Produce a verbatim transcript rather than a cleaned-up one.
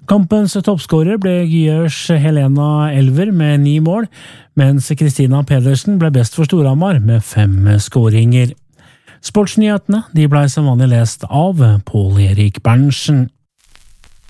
Kampens toppskårer ble Gyørs Helena Elver med ni mål, mens Kristina Pedersen ble best for Storhamar med fem skåringer. Sportsnyhetene de ble som vanlig lest av Pål Erik Berntsen.